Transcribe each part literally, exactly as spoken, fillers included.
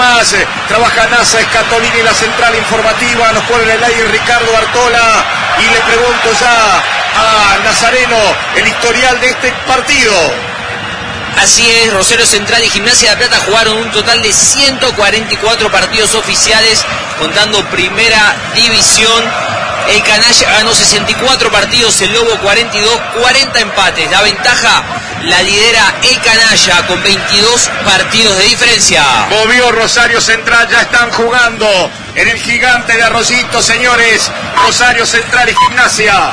más. Trabaja NASA Scatolini, la central informativa. Nos pone en el aire Ricardo Bartola. Y le pregunto ya a Nazareno el historial de este partido. Así es, Rosario Central y Gimnasia de La Plata jugaron un total de ciento cuarenta y cuatro partidos oficiales, contando primera división. El Canalla ganó sesenta y cuatro partidos, el Lobo cuarenta y dos, cuarenta empates. La ventaja la lidera el Canalla con veintidós partidos de diferencia. Movió Rosario Central, ya están jugando en el Gigante de Arroyito, señores. Rosario Central y Gimnasia.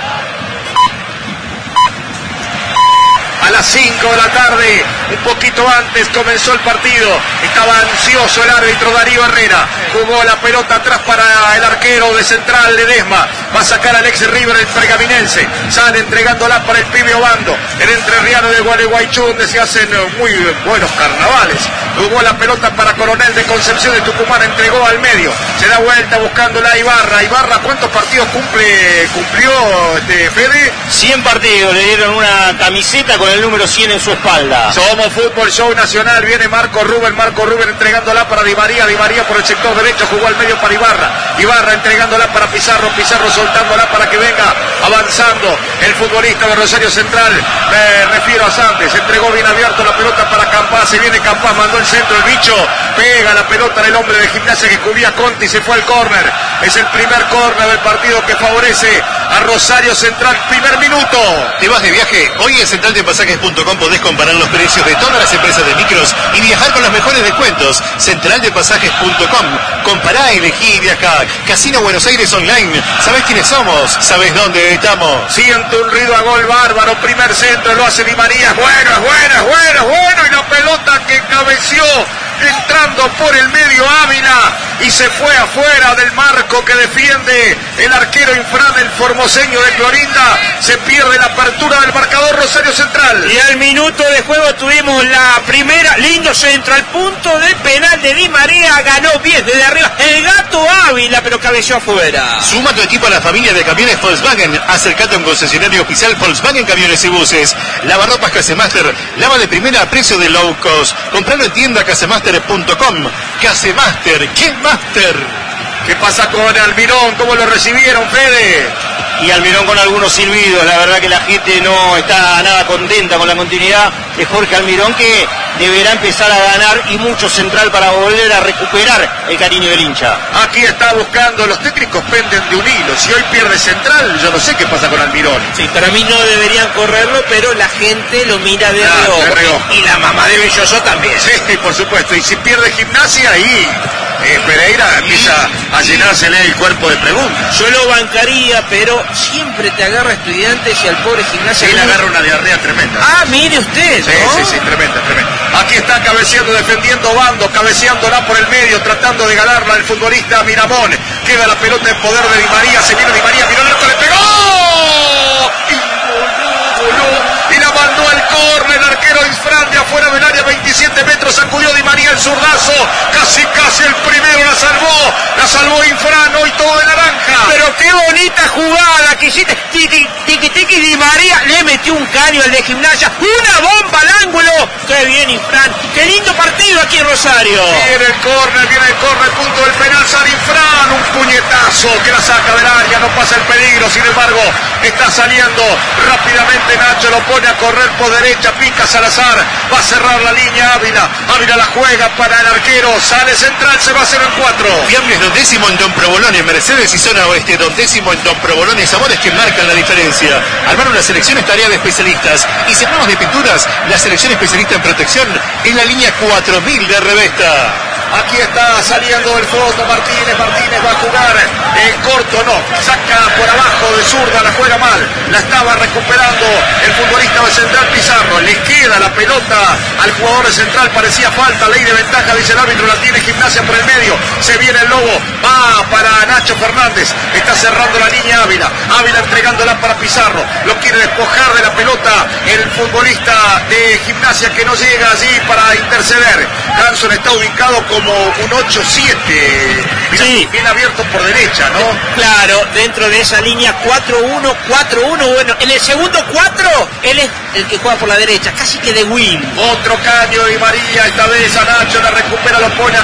A las cinco de la tarde, un poquito antes comenzó el partido. Estaba ansioso el árbitro Darío Herrera. Jugó la pelota atrás para el arquero de Central, Ledesma. Va a sacar al ex River, el pergaminense. Sale entregándola para el pibe Obando. El entrerriano de Gualeguaychú, donde se hacen muy buenos carnavales. Jugó la pelota para Coronel de Concepción de Tucumán. Entregó al medio. Se da vuelta buscándola a Ibarra. Ibarra, ¿cuántos partidos cumple cumplió este Fede? cien partidos. Le dieron una camiseta con el número cien en su espalda. Somos Fútbol Show Nacional. Viene Marco Rubén. Marco Rubén entregándola para Di María. Di María por el sector derecho. Jugó al medio para Ibarra. Ibarra entregándola para Pizarro. Pizarro soltándola para que venga avanzando el futbolista de Rosario Central. Me refiero a Santos. Entregó bien abierto la pelota para Campás. Se viene Campás. Mandó el centro. El bicho pega la pelota del hombre de Gimnasia que cubría Conti y se fue al córner. Es el primer córner del partido que favorece a Rosario Central. Primer minuto. ¿Te vas de viaje? Hoy en central de pasajes punto com podés comparar los precios de todas las empresas de micros y viajar con los mejores descuentos. central de pasajes punto com. Compará, elegí y viajá. Casino Buenos Aires Online. ¿Sabés quiénes somos? ¿Sabés dónde estamos? Siento un ruido a gol bárbaro. Primer centro lo hace Di María. Bueno, es bueno, es bueno, es bueno. Y la pelota que cabeció entrando por el medio Ávila y se fue afuera del marco que defiende el arquero Infran, el formoseño de Clorinda. Se pierde la apertura del marcador Rosario Central. Y al minuto de juego tuvimos la primera, lindo centro al punto del penal de Di María, ganó bien desde arriba el gato Ávila, pero cabeció afuera. Suma tu equipo a la familia de camiones Volkswagen. Acércate a un concesionario oficial Volkswagen Camiones y Buses. Lavarropas Casemaster, lava de primera a precio de low cost. Compralo en tienda casemaster punto com. Casemaster, ¿qué master? ¿Qué pasa con Almirón? ¿Cómo lo recibieron, Fede? Y Almirón con algunos silbidos, la verdad que la gente no está nada contenta con la continuidad de Jorge Almirón, que deberá empezar a ganar y mucho Central para volver a recuperar el cariño del hincha. Aquí está buscando, los técnicos penden de un hilo. Si hoy pierde Central, yo no sé qué pasa con Almirón. Sí, para mí no deberían correrlo, pero la gente lo mira de Ah, reojo. de reojo. Y la mamá de Belloso también. Sí, por supuesto. Y si pierde Gimnasia, ahí eh, Pereira empieza a llenársele el cuerpo de preguntas. Yo lo bancaría, pero siempre te agarra Estudiantes y al pobre Gimnasia. Sí, le agarra una diarrea tremenda. Ah, mire usted, Sí, ¿no? sí, sí, tremenda, tremenda. Aquí está cabeceando, defendiendo Bando, cabeceándola por el medio, tratando de ganarla el futbolista Miramón. Queda la pelota en poder de Di María, se viene Di María, miró el arco, le pegó. Y voló, voló. Y la mandó al córner, el arquero Infran de afuera del área, veintisiete metros, sacudió Di María el zurdazo. Casi, casi el primero la salvó. La salvó Infran, hoy todo de naranja. Pero qué bonita jugada que hiciste. Tiki, tiki, tiki, Di María le metió un caño al de Gimnasia. Una bomba al ángulo. Qué bien, Infran. Qué lindo partido aquí en Rosario. Viene el córner, viene el córner, punto del penal, sale Infran, un puñetazo que la saca del área, no pasa el peligro, sin embargo, está saliendo rápidamente Nacho, lo pone a correr por derecha, pica Salazar, va a cerrar la línea Ávila, Ávila la juega para el arquero, sale Central, se va a hacer en cuatro. Fiambles Don Décimo en Don Provolone, Mercedes y Zona Oeste, Don Décimo en Don Provolone, sabores que marcan la diferencia. Armaron la selección es tarea de especialistas. Y si hablamos de pinturas, la selección especialista en protección en la línea cuatro mil de Revesta. Aquí está saliendo el fondo Martínez, Martínez va a jugar en corto, no, saca por abajo de zurda, la juega mal, la estaba recuperando el futbolista de Central Pizarro, le queda la pelota al jugador de Central, parecía falta, ley de ventaja, dice el árbitro, la tiene Gimnasia por el medio, se viene el Lobo, va para Nacho Fernández, está cerrando la línea Ávila, Ávila entregándola para Pizarro, lo quiere despojar de la pelota el futbolista de Gimnasia que no llega allí para interceder. Hanson está ubicado con como un ocho siete, Sí. bien abierto por derecha, ¿no? Claro, dentro de esa línea cuatro uno, cuatro uno, bueno, en el segundo cuatro, él es el que juega por la derecha, casi que de win. Otro caño y María, esta vez a Nacho, la recupera, lo pone a